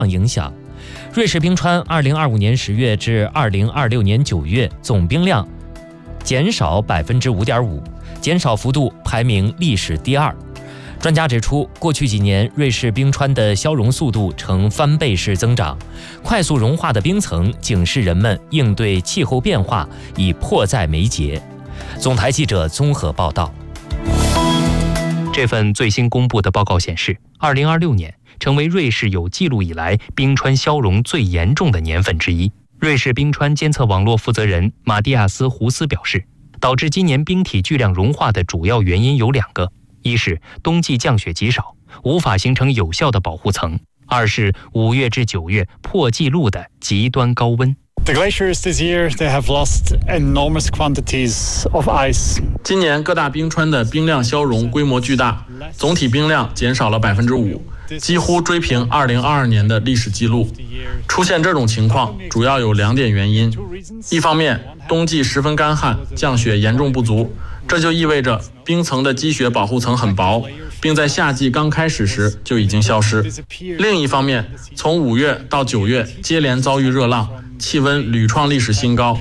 影响。瑞士冰川2025年10月至2026年9月总冰量减少 5.5%， 减少幅度排名历史第2。专家指出，过去几年瑞士冰川的消融速度呈翻倍式增长，快速融化的冰层警示人们应对气候变化已迫在眉睫。总台记者综合报道。 这份最新公布的报告显示，2026年成为瑞士有记录以来冰川消融最严重的年份之一。瑞士冰川监测网络负责人马蒂亚斯·胡斯表示，导致今年冰体巨量融化的主要原因有2个，一是冬季降雪极少，无法形成有效的保护层；二是5月至9月破纪录的极端高温。 The glaciers this year, they have lost enormous quantities of ice. 今年各大冰川的冰量消融规模巨大，总体冰量减少了 5%， 几乎追平2022年的历史记录。出现这种情况主要有2点原因。一方面，冬季十分干旱，降雪严重不足，这就意味着冰层的积雪保护层很薄，并在夏季刚开始时就已经消失。另一方面，从5月到9月接连遭遇热浪，气温屡创历史新高。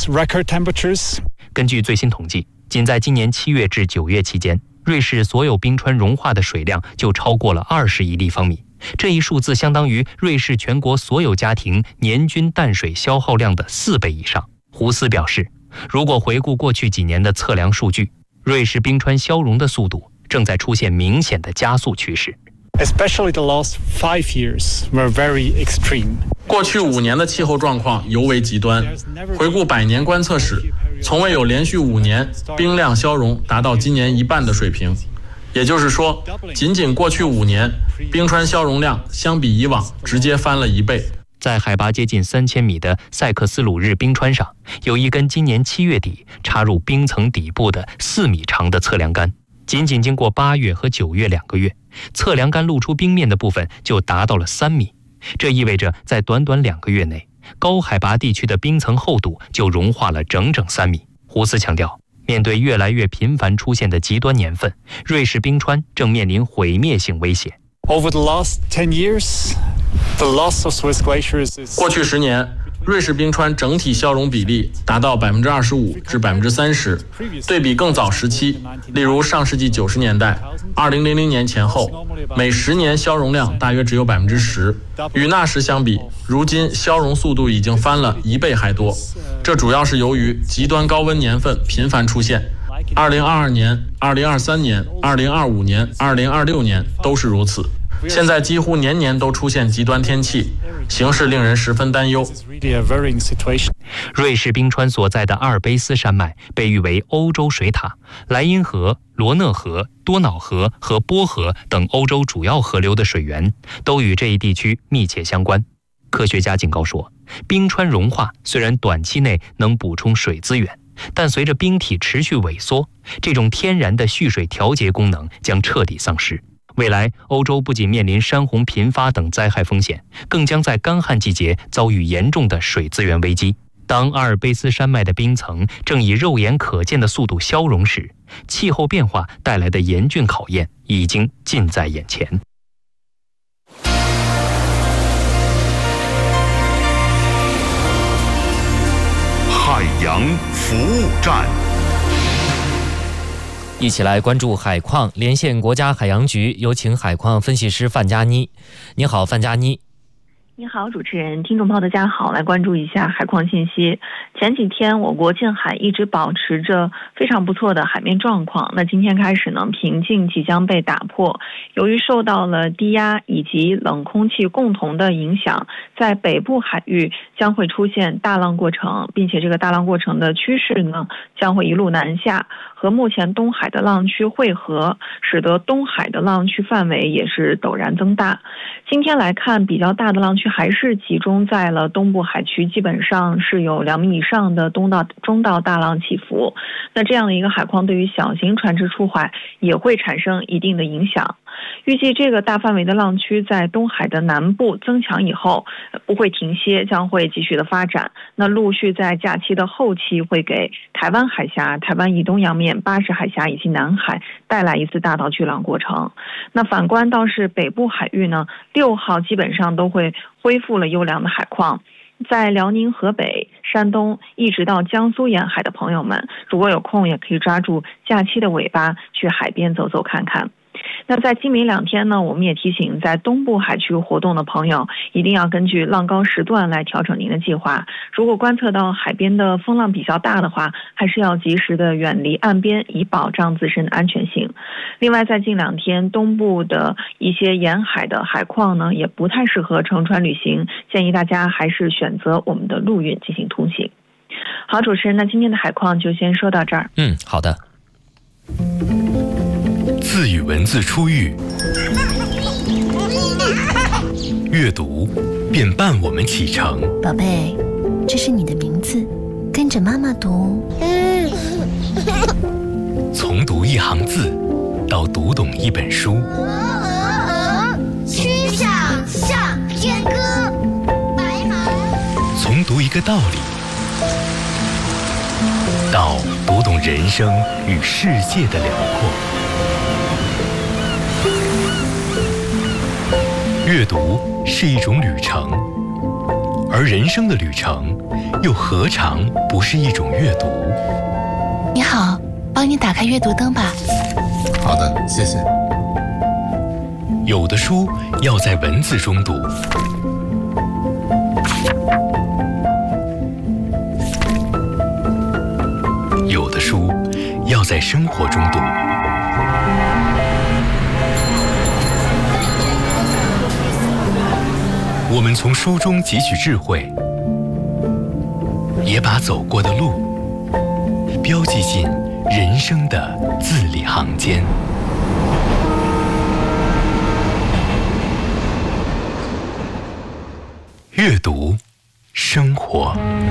根据最新统计，仅在今年7月至9月期间，瑞士所有冰川融化的水量就超过了20亿立方米，这一数字相当于瑞士全国所有家庭年均淡水消耗量的4倍以上。胡斯表示，如果回顾过去几年的测量数据，瑞士冰川消融的速度正在出现明显的加速趋势。 Especially the last 5 years were very extreme. 过去5年的气候状况尤为极端。回顾100年观测史，从未有连续5年冰量消融达到今年1半的水平。也就是说，仅仅过去5年，冰川消融量相比以往直接翻了1倍。 在海拔接近3000米的塞克斯鲁日冰川上，有一根今年7月底插入冰层底部的4米长的测量杆。仅仅经过8月和9月2个月，测量杆露出冰面的部分就达到了3米。这意味着在短短2个月内，高海拔地区的冰层厚度就融化了整整3米。胡斯强调，面对越来越频繁出现的极端年份，瑞士冰川正面临毁灭性威胁。 Over the last 10 years, the loss of Swiss glaciers is... 过去10年，瑞士冰川整体消融比例达到 25% 至 30%， 对比更早时期，例如上世纪90年代、2000年前后，每10年消融量大约只有 10%。 与那时相比，如今消融速度已经翻了1倍还多。这主要是由于极端高温年份频繁出现，2022年、2023年、2025年、2026年都是如此。现在几乎年年都出现极端天气，形势令人十分担忧。 瑞士冰川所在的阿尔卑斯山脉被誉为欧洲水塔，莱茵河、罗讷河、多瑙河和波河等欧洲主要河流的水源都与这一地区密切相关。科学家警告说，冰川融化虽然短期内能补充水资源，但随着冰体持续萎缩，这种天然的蓄水调节功能将彻底丧失。未来，欧洲不仅面临山洪频发等灾害风险，更将在干旱季节遭遇严重的水资源危机。当阿尔卑斯山脉的冰层正以肉眼可见的速度消融时，气候变化带来的严峻考验已经近在眼前。 海洋服务站。 一起来关注海况，连线国家海洋局，有请海况分析师范佳妮。你好，范佳妮。 你好，主持人，听众朋友大家好，来关注一下海况信息。前几天我国近海一直保持着非常不错的海面状况，那今天开始呢，平静即将被打破。由于受到了低压以及冷空气共同的影响，在北部海域将会出现大浪过程，并且这个大浪过程的趋势呢，将会一路南下，和目前东海的浪区汇合，使得东海的浪区范围也是陡然增大。今天来看，比较大的浪区还是集中在了东部海区，基本上是有2米以上的中到大浪起伏。那这样的一个海况对于小型船只出海也会产生一定的影响。 预计这个大范围的浪区在东海的南部增强以后不会停歇，将会继续的发展。那陆续在假期的后期会给台湾海峡、台湾以东洋面、巴士海峡以及南海带来一次大到巨浪过程。那反观倒是北部海域呢，6号基本上都会恢复了优良的海况。在辽宁、河北、山东一直到江苏沿海的朋友们，如果有空也可以抓住假期的尾巴去海边走走看看。那在今明2天呢，我们也提醒在东部海区活动的朋友，一定要根据浪高时段来调整您的计划。如果观测到海边的风浪比较大的话，还是要及时的远离岸边，以保障自身的安全性。另外，在近2天，东部的一些沿海的海况呢，也不太适合乘船旅行，建议大家还是选择我们的陆运进行通行。好，主持人，那今天的海况就先说到这儿。 好的。 自与文字初遇，阅读便伴我们启程。 宝贝，这是你的名字，跟着妈妈读。 从读一行字到读懂一本书， 曲项向天歌， 从读一个道理到读懂人生与世界的辽阔。阅读是一种旅程，而人生的旅程又何尝不是一种阅读？ 你好，帮你打开阅读灯吧。 好的，谢谢。 有的书要在文字中读，有的书要在生活中读。我们从书中汲取智慧，也把走过的路标记进人生的字里行间。阅读，生活。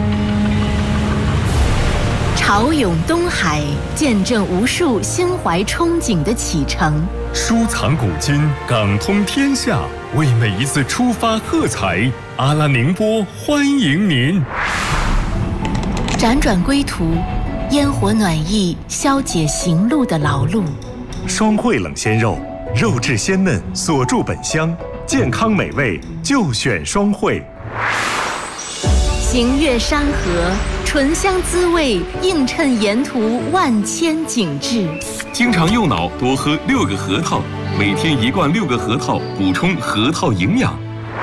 潮涌东海，见证无数心怀憧憬的启程。 书藏古今，港通天下，为每一次出发喝彩。阿拉宁波欢迎您。 辗转归途，烟火暖意消解行路的劳碌。 双汇冷鲜肉，肉质鲜嫩，锁住本香，健康美味就选双汇。 行越山河，醇香滋味映衬沿途万千景致。 经常用脑，多喝6个核桃，每天1罐6个核桃，补充核桃营养。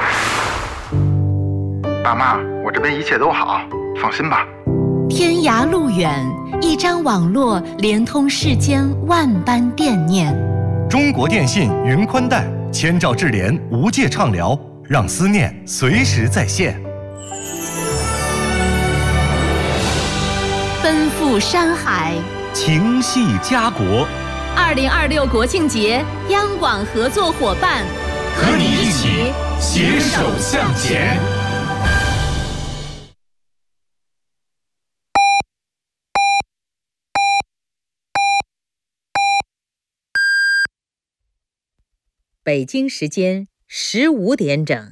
爸妈，我这边一切都好，放心吧。 天涯路远，一张网络连通世间万般惦念。 中国电信云宽带，千兆智联无界畅聊，让思念随时在线。 奔赴山海， 情系家国。 2026国庆节，央广合作伙伴， 和你一起携手向前。 北京时间15点整。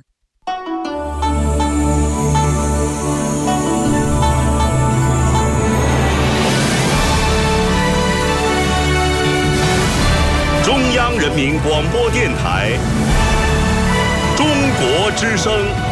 中央人民广播电台，中国之声。